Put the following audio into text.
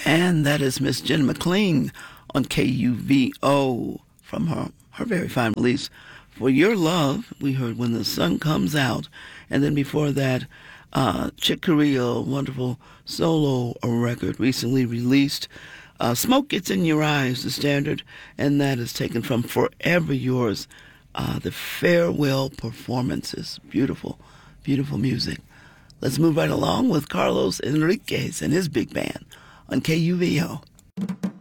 And that is Miss Jen McLean on KUVO from her very fine release. For Your Love, we heard When the Sun Comes Out. And then before that, Chick Corea, wonderful solo record recently released. Smoke Gets in Your Eyes, the standard, and that is taken from Forever Yours, the farewell performances. Beautiful, beautiful music. Let's move right along with Carlos Enriquez and his big band on KUVO.